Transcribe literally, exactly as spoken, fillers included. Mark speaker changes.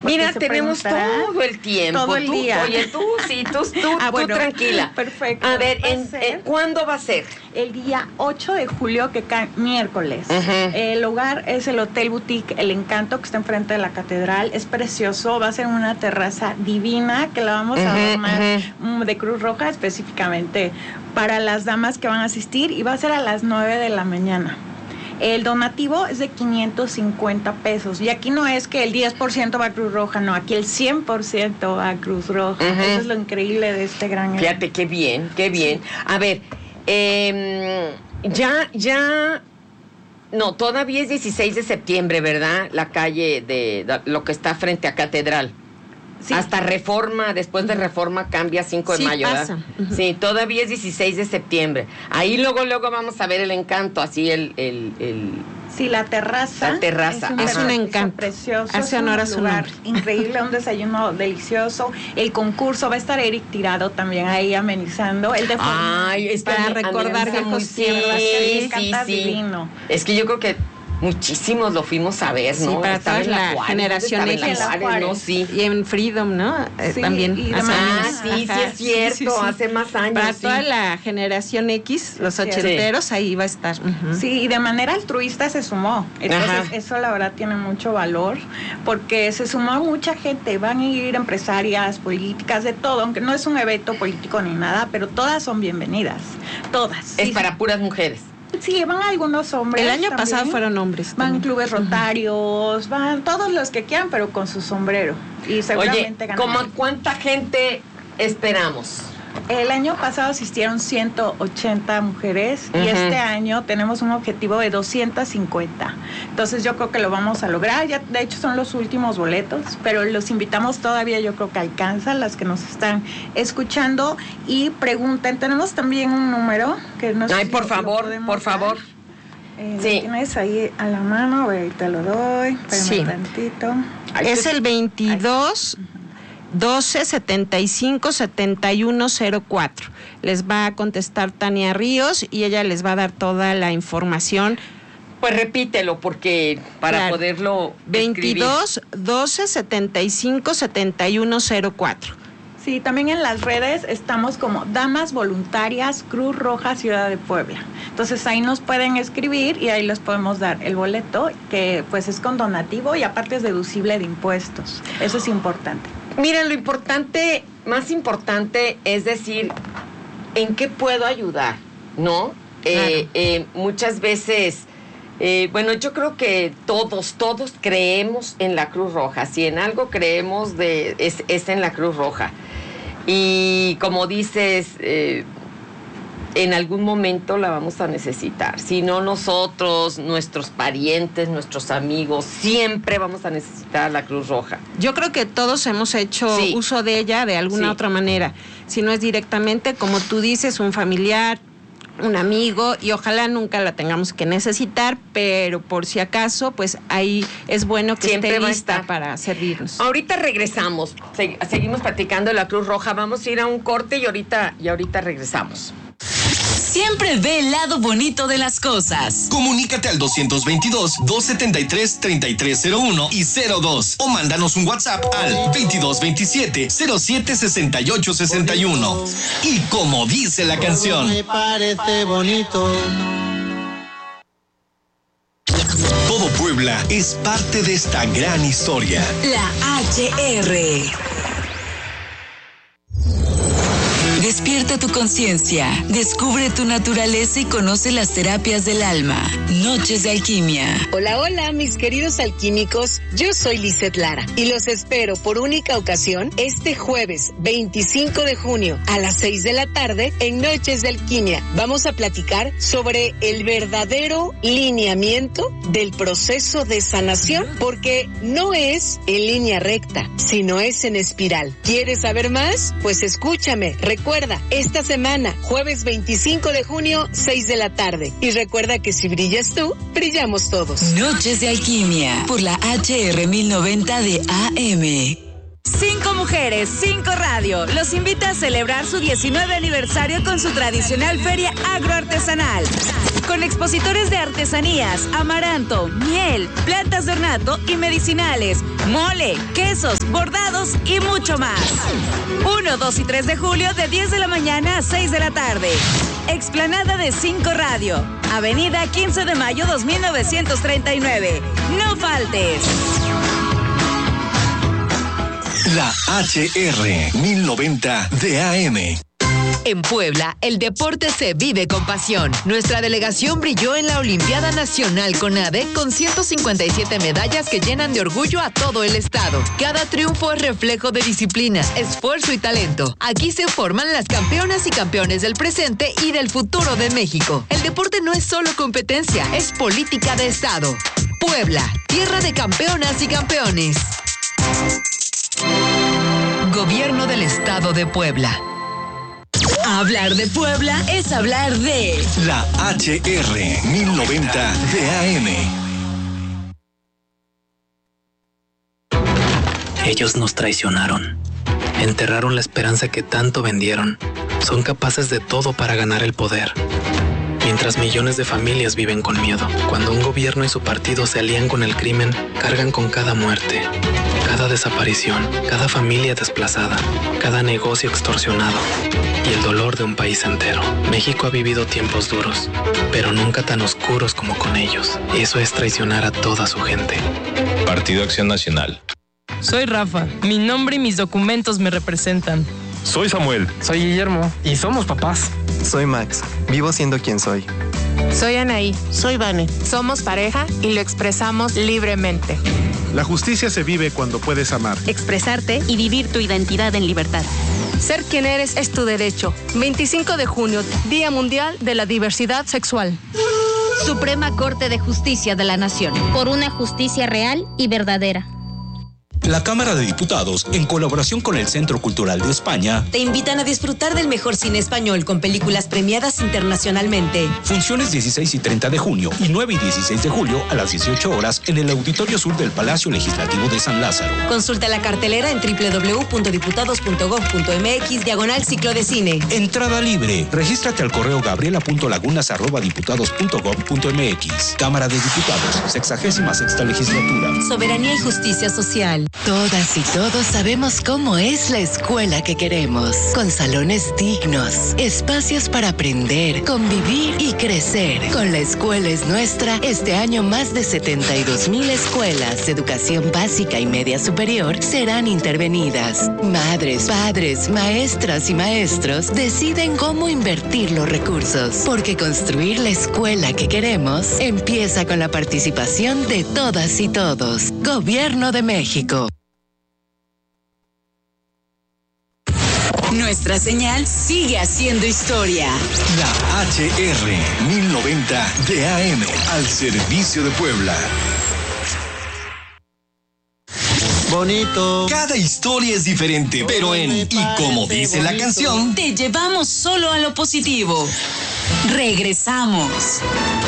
Speaker 1: Mira, tenemos todo el tiempo.
Speaker 2: Todo el
Speaker 1: tú,
Speaker 2: día.
Speaker 1: Oye, tú, sí, tú, tú,
Speaker 2: ah,
Speaker 1: tú
Speaker 2: bueno,
Speaker 1: tranquila.
Speaker 2: Perfecto.
Speaker 1: A ver, en, en, ¿cuándo va a ser?
Speaker 2: El día ocho de julio, que cae miércoles. Uh-huh. El lugar es el Hotel Boutique El Encanto, que está enfrente de la catedral. Es precioso, va a ser una terraza divina que la vamos uh-huh, a adornar uh-huh. de Cruz Roja, específicamente para las damas que van a asistir, y va a ser a las nueve de la mañana. El donativo es de quinientos cincuenta pesos. Y aquí no es que el diez por ciento va a Cruz Roja, no, aquí el cien por ciento va a Cruz Roja. Uh-huh. Eso es lo increíble de este gran evento.
Speaker 1: Fíjate, qué bien, qué bien. A ver, eh, ya, ya, no, todavía es dieciséis de septiembre, ¿verdad? La calle de, de lo que está frente a Catedral. Sí. Hasta Reforma, después de Reforma cambia cinco de
Speaker 3: sí,
Speaker 1: mayo,
Speaker 3: pasa.
Speaker 1: ¿verdad? Uh-huh. Sí, todavía es dieciséis de septiembre. Ahí luego, luego vamos a ver El Encanto, así el... el, el
Speaker 2: sí, la terraza.
Speaker 1: La terraza.
Speaker 2: Es un,
Speaker 3: es un encanto.
Speaker 2: Precioso.
Speaker 3: Hace honor a su
Speaker 2: lugar
Speaker 3: nombre.
Speaker 2: Increíble, un desayuno delicioso. El concurso, va a estar Eric Tirado también ahí amenizando. El de
Speaker 1: Ay, es que
Speaker 3: para
Speaker 1: a mí,
Speaker 3: recordar
Speaker 1: que
Speaker 3: muy
Speaker 2: sí,
Speaker 1: sí,
Speaker 2: sí, sí. Divino.
Speaker 1: Es que yo creo que muchísimos lo fuimos a ver, ¿no?
Speaker 3: Sí, para
Speaker 1: Estaba
Speaker 3: toda la, la generación X,
Speaker 1: ¿no? Sí.
Speaker 3: Y en Freedom, ¿no? Eh,
Speaker 2: sí,
Speaker 3: también.
Speaker 2: Y
Speaker 3: hace
Speaker 1: ah,
Speaker 3: años.
Speaker 1: sí, Ajá. sí es cierto, sí, sí, sí. hace más años.
Speaker 3: Para
Speaker 1: sí.
Speaker 3: toda la generación X, los
Speaker 2: sí,
Speaker 3: ochenteros,
Speaker 2: sí.
Speaker 3: ahí va a estar. Uh-huh.
Speaker 2: Sí, y de manera altruista se sumó. Entonces, Ajá. eso la verdad tiene mucho valor, porque se sumó mucha gente. Van a ir empresarias, políticas, de todo, aunque no es un evento político ni nada, pero todas son bienvenidas. Todas.
Speaker 1: Es
Speaker 2: sí,
Speaker 1: para puras mujeres.
Speaker 2: Sí, van algunos hombres.
Speaker 3: El año
Speaker 2: también.
Speaker 3: pasado fueron hombres.
Speaker 2: Van
Speaker 3: también.
Speaker 2: clubes rotarios, uh-huh. van todos los que quieran, pero con su sombrero. Y seguramente
Speaker 1: ganan. Oye, ¿cómo cuánta gente esperamos?
Speaker 2: El año pasado asistieron ciento ochenta mujeres uh-huh. y este año tenemos un objetivo de doscientas cincuenta. Entonces yo creo que lo vamos a lograr. Ya, de hecho son los últimos boletos, pero los invitamos todavía, yo creo que alcanzan las que nos están escuchando y pregunten. Tenemos también un número que no sé
Speaker 1: Ay,
Speaker 2: si
Speaker 1: por
Speaker 2: lo,
Speaker 1: favor,
Speaker 2: lo
Speaker 1: por favor.
Speaker 2: Eh,
Speaker 1: sí.
Speaker 2: ¿Lo tienes ahí a la mano? A ver, te lo doy. Espérame
Speaker 3: sí.
Speaker 2: un tantito.
Speaker 3: Es el veintidós doce setenta y cinco setenta y uno cero cuatro. Les va a contestar Tania Ríos y ella les va a dar toda la información.
Speaker 1: Pues repítelo porque para claro. poderlo
Speaker 3: veintidós doce setenta y cinco setenta y uno cero cuatro.
Speaker 2: Sí, también en las redes estamos como Damas Voluntarias Cruz Roja Ciudad de Puebla. Entonces ahí nos pueden escribir y ahí les podemos dar el boleto, que pues es con donativo y aparte es deducible de impuestos. Eso es importante.
Speaker 1: Miren, lo importante, más importante es decir, ¿en qué puedo ayudar? ¿No? Claro. Eh, eh, muchas veces, eh, bueno, yo creo que todos, todos creemos en la Cruz Roja. Si en algo creemos, de, es, es en la Cruz Roja. Y como dices, eh, en algún momento la vamos a necesitar. Si no nosotros, nuestros parientes, nuestros amigos, siempre vamos a necesitar la Cruz Roja.
Speaker 3: Yo creo que todos hemos hecho sí. uso de ella de alguna sí. otra manera. Si no es directamente, como tú dices, un familiar, un amigo, y ojalá nunca la tengamos que necesitar, pero por si acaso, pues ahí es bueno que
Speaker 1: siempre
Speaker 3: esté lista para servirnos.
Speaker 1: Ahorita regresamos, Se- seguimos platicando de la Cruz Roja, vamos a ir a un corte y ahorita, y ahorita regresamos.
Speaker 4: Siempre ve el lado bonito de las cosas.
Speaker 5: Comunícate al doscientos veintidós, doscientos setenta y tres, treinta y tres cero uno y cero dos o mándanos un WhatsApp al veintidós veintisiete, cero siete sesenta y ocho sesenta y uno. Y como dice la canción,
Speaker 6: me parece bonito.
Speaker 5: Todo Puebla es parte de esta gran historia.
Speaker 4: La H R. Despierta tu conciencia, descubre tu naturaleza y conoce las terapias del alma. Noches de Alquimia.
Speaker 7: Hola, hola, mis queridos alquímicos. Yo soy Lizeth Lara y los espero por única ocasión este jueves veinticinco de junio a las seis de la tarde en Noches de Alquimia. Vamos a platicar sobre el verdadero lineamiento del proceso de sanación, porque no es en línea recta, sino es en espiral. ¿Quieres saber más? Pues escúchame. Recuerda, esta semana, jueves veinticinco de junio, seis de la tarde. Y recuerda que si brillas tú, brillamos todos.
Speaker 4: Noches de Alquimia, por la H R mil noventa de A M.
Speaker 8: Cinco Mujeres, Cinco Radio los invita a celebrar su diecinueve aniversario con su tradicional feria agroartesanal. con expositores de artesanías, amaranto, miel, plantas de ornato y medicinales, mole, quesos, bordados y mucho más. uno, dos y tres de julio de diez de la mañana a seis de la tarde. Explanada de cinco Radio, Avenida quince de mayo dos mil novecientos treinta y nueve. No faltes.
Speaker 5: La H R mil noventa de A M.
Speaker 9: En Puebla, el deporte se vive con pasión. Nuestra delegación brilló en la Olimpiada Nacional CONADE con ciento cincuenta y siete medallas que llenan de orgullo a todo el estado. Cada triunfo es reflejo de disciplina, esfuerzo y talento. Aquí se forman las campeonas y campeones del presente y del futuro de México. El deporte no es solo competencia, es política de estado. Puebla, tierra de campeonas y campeones. Gobierno del Estado de Puebla.
Speaker 8: Hablar de Puebla es hablar de...
Speaker 5: La H R mil noventa de A M.
Speaker 10: Ellos nos traicionaron. Enterraron la esperanza que tanto vendieron. Son capaces de todo para ganar el poder. Mientras millones de familias viven con miedo. Cuando un gobierno y su partido se alían con el crimen, cargan con cada muerte, cada desaparición, cada familia desplazada, cada negocio extorsionado y el dolor de un país entero. México ha vivido tiempos duros, pero nunca tan oscuros como con ellos. Eso es traicionar a toda su gente.
Speaker 11: Partido Acción Nacional.
Speaker 12: Soy Rafa. Mi nombre y mis documentos me representan.
Speaker 11: Soy Samuel.
Speaker 13: Soy Guillermo. Y somos papás.
Speaker 14: Soy Max. Vivo siendo quien soy.
Speaker 15: Soy Anaí.
Speaker 16: Soy Vane.
Speaker 15: Somos pareja y lo expresamos libremente.
Speaker 17: La justicia se vive cuando puedes amar,
Speaker 18: expresarte y vivir tu identidad en libertad.
Speaker 19: Ser quien eres es tu derecho. veinticinco de junio, Día Mundial de la Diversidad Sexual.
Speaker 20: Suprema Corte de Justicia de la Nación.
Speaker 18: Por una justicia real y verdadera.
Speaker 21: La Cámara de Diputados, en colaboración con el Centro Cultural de España,
Speaker 22: te invitan a disfrutar del mejor cine español con películas premiadas internacionalmente.
Speaker 21: Funciones dieciséis y treinta de junio y nueve y dieciséis de julio a las dieciocho horas en el Auditorio Sur del Palacio Legislativo de San Lázaro.
Speaker 22: Consulta la cartelera en doble u doble u doble u punto diputados punto gob punto eme equis diagonal ciclo de cine.
Speaker 21: Entrada libre. Regístrate al correo gabriela punto lagunas arroba diputados punto gob punto eme equis. Cámara de Diputados, sexagésima sexta legislatura.
Speaker 22: Soberanía y justicia social.
Speaker 4: Todas y todos sabemos cómo es la escuela que queremos, con salones dignos, espacios para aprender, convivir y crecer. Con La Escuela es Nuestra, este año más de setenta y dos mil escuelas de educación básica y media superior serán intervenidas. Madres, padres, maestras y maestros deciden cómo invertir los recursos, porque construir la escuela que queremos empieza con la participación de todas y todos. Gobierno de México.
Speaker 8: Nuestra señal sigue haciendo historia.
Speaker 5: La H R mil noventa de A M, al servicio de Puebla.
Speaker 6: Bonito.
Speaker 5: Cada historia es diferente, pero en Y como dice la canción,
Speaker 8: te llevamos solo a lo positivo. Regresamos.